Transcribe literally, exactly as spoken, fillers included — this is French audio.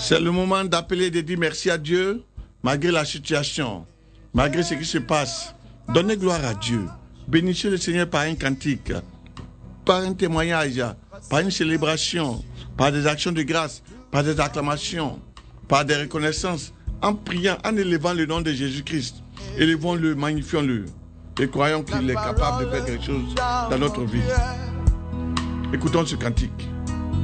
C'est le moment d'appeler et de dire merci à Dieu, malgré la situation, malgré ce qui se passe. Donnez gloire à Dieu. Bénissez le Seigneur par un cantique, par un témoignage, par une célébration, par des actions de grâce, par des acclamations, par des reconnaissances, en priant, en élevant le nom de Jésus-Christ. Élevons-le, magnifions-le et croyons qu'il est capable de faire quelque chose dans notre vie. Écoutons ce cantique.